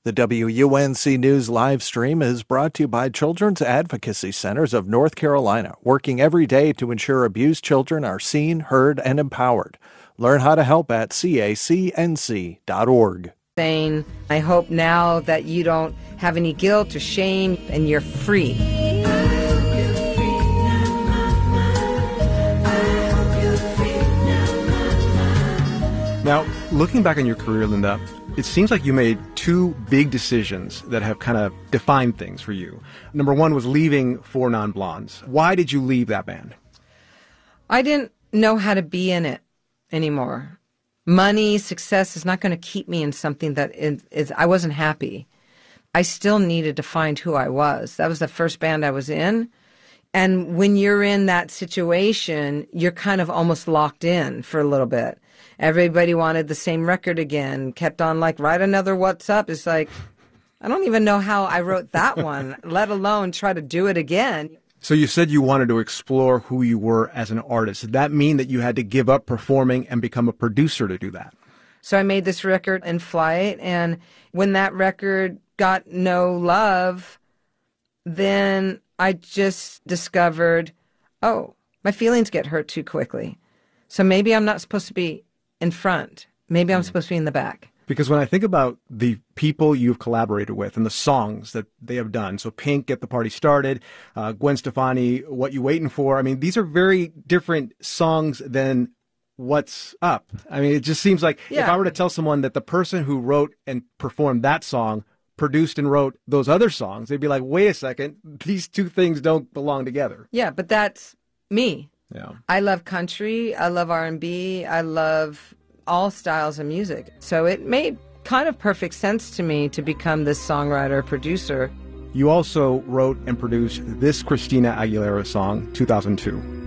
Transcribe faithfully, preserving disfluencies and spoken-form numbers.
The W U N C News live stream is brought to you by Children's Advocacy Centers of North Carolina, working every day to ensure abused children are seen, heard, and empowered. Learn how to help at C A C N C dot org. Saying, I hope now that you don't have any guilt or shame and you're free. Now, looking back on your career, Linda, it seems like you made two big decisions that have kind of defined things for you. Number one was leaving Four Non Blondes. Why did you leave that band? I didn't know how to be in it anymore. Money, success is not going to keep me in something that is, is, I wasn't happy. I still needed to find who I was. That was the first band I was in. And when you're in that situation, you're kind of almost locked in for a little bit. Everybody wanted the same record again, kept on like, write another What's Up. It's like, I don't even know how I wrote that one, let alone try to do it again. So you said you wanted to explore who you were as an artist. Did that mean that you had to give up performing and become a producer to do that? So I made this record in flight, and when that record got no love, then I just discovered, oh, my feelings get hurt too quickly. So maybe I'm not supposed to be in front. Maybe I'm supposed to be in the back. Because when I think about the people you've collaborated with and the songs that they have done, so Pink, Get the Party Started, uh, Gwen Stefani, What You Waiting For, I mean, these are very different songs than What's Up. I mean, it just seems like Yeah. if I were to tell someone that the person who wrote and performed that song produced and wrote those other songs, they'd be like, wait a second, these two things don't belong together. Yeah, but that's me. Yeah. I love country, I love R and B, I love all styles of music. So it made kind of perfect sense to me to become this songwriter, producer. You also wrote and produced this Christina Aguilera song, two thousand two.